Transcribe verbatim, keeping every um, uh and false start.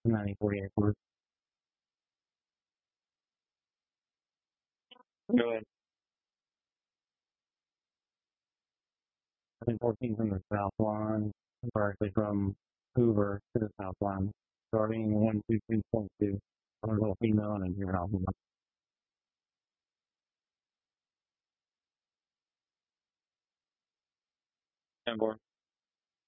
ninety forty-eight course. Go ahead. I think fourteen from the south line, or actually from Hoover to the south line, starting one two two point two. I'm a little female and a juvenile. ten four.